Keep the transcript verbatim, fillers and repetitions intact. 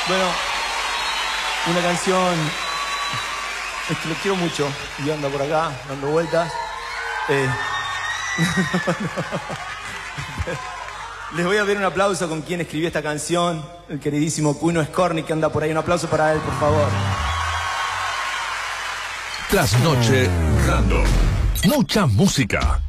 Bueno, una canción... Es que lo quiero mucho y anda por acá, dando vueltas. Eh... Les voy a pedir un aplauso con quien escribió esta canción, el queridísimo Cuno Scorni, que anda por ahí. Un aplauso para él, por favor. Trasnoche Random. Mucha música.